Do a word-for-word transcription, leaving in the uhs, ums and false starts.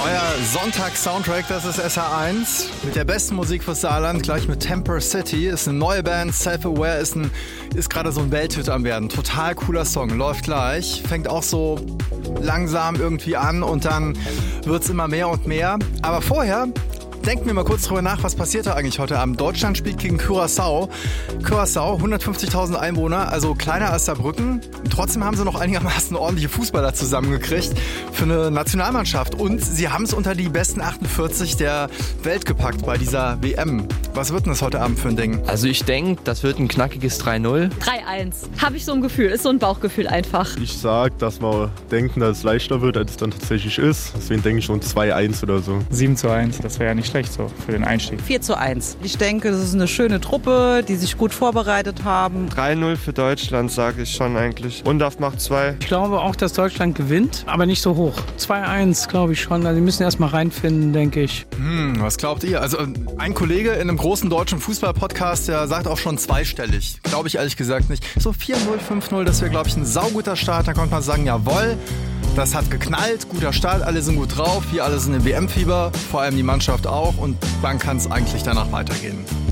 Euer Sonntag-Soundtrack, das ist S H eins. Mit der besten Musik fürs Saarland, gleich mit Temper City. Ist eine neue Band, Self-Aware ist, ein, ist gerade so ein Welthit am werden. Total cooler Song, läuft gleich. Fängt auch so langsam irgendwie an und dann wird's immer mehr und mehr. Aber vorher denken wir mal kurz drüber nach, was passiert da eigentlich heute Abend. Deutschland spielt gegen Curaçao. Curaçao, hundertfünfzigtausend Einwohner, also kleiner als Saarbrücken. Trotzdem haben sie noch einigermaßen ordentliche Fußballer zusammengekriegt für eine Nationalmannschaft. Und sie haben es unter die besten achtundvierzig der Welt gepackt bei dieser W M. Was wird denn das heute Abend für ein Ding? Also ich denke, das wird ein knackiges drei null. drei eins. Habe ich so ein Gefühl. Ist so ein Bauchgefühl einfach. Ich sag, dass wir denken, dass es leichter wird, als es dann tatsächlich ist. Deswegen denke ich schon zwei eins oder so. sieben zu eins, das wäre ja nicht schlecht so für den Einstieg. vier zu eins. Ich denke, das ist eine schöne Truppe, die sich gut vorbereitet haben. drei null für Deutschland, sage ich schon eigentlich. Undaf macht zwei. Ich glaube auch, dass Deutschland gewinnt, aber nicht so hoch. zwei eins glaube ich schon. Also die müssen erst mal reinfinden, denke ich. Hm, was glaubt ihr? Also ein Kollege in einem großen deutschen Fußball-Podcast, der sagt auch schon zweistellig. Glaube ich ehrlich gesagt nicht. So vier null, fünf null, das wäre, glaube ich, ein sauguter Start. Da konnte man sagen, jawohl, das hat geknallt, guter Start, alle sind gut drauf, wir alle sind im W M-Fieber, vor allem die Mannschaft auch und dann kann es eigentlich danach weitergehen.